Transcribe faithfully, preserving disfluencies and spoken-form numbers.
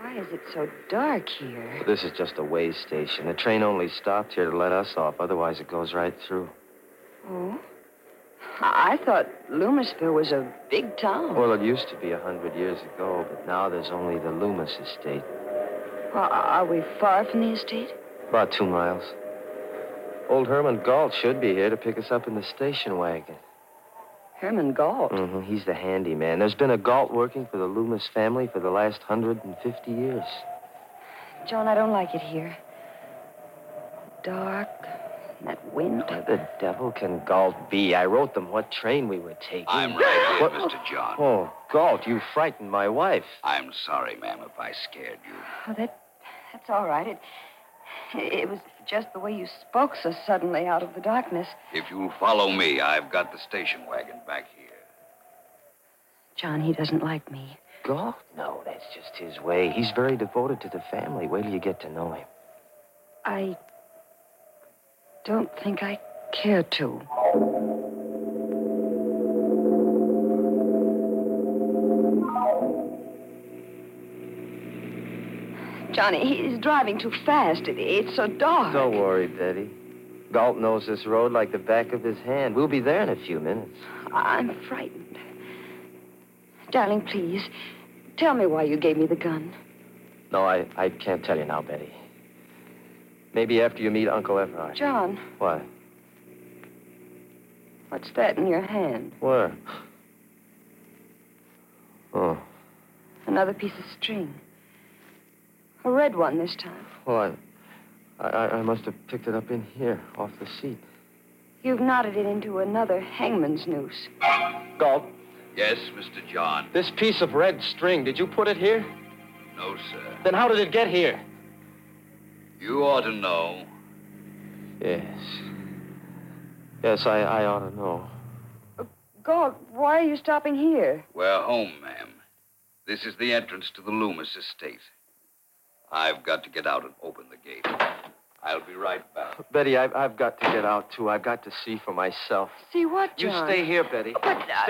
Why is it so dark here? This is just a way station. The train only stopped here to let us off. Otherwise, it goes right through. Oh? I I thought Loomisville was a big town. Well, it used to be a hundred years ago, but now there's only the Loomis estate. Well, are we far from the estate? About two miles. Old Herman Galt should be here to pick us up in the station wagon. Herman Galt? Mm-hmm. He's the handyman. There's been a Galt working for the Loomis family for the last hundred and fifty years. John, I don't like it here. Dark, and that wind. Where the devil can Galt be? I wrote them what train we were taking. I'm right here, What? Mister John. Oh, Galt, you frightened my wife. I'm sorry, ma'am, if I scared you. Oh, that, that's all right. It, it was just the way you spoke so suddenly out of the darkness. If you'll follow me, I've got the station wagon back here. John, he doesn't like me. Galt? No, that's just his way. He's very devoted to the family. Wait till you get to know him. I don't think I care to. Johnny, he's driving too fast. It, it's so dark. Don't worry, Betty. Galt knows this road like the back of his hand. We'll be there in a few minutes. I'm frightened. Darling, please, tell me why you gave me the gun. No, I, I can't tell you now, Betty. Maybe after you meet Uncle Everard. John, What? what's that in your hand? Where? Oh. Another piece of string. A red one this time. Well, I, I, I must have picked it up in here, off the seat. You've knotted it into another hangman's noose. Galt, Yes, Mister John. this piece of red string, did you put it here? No, sir. Then how did it get here? You ought to know. Yes. Yes, I, I ought to know. God, why are you stopping here? We're home, ma'am. This is the entrance to the Loomis estate. I've got to get out and open the gate. I'll be right back. Betty, I've, I've got to get out, too. I've got to see for myself. See what, You John? stay here, Betty. But, uh,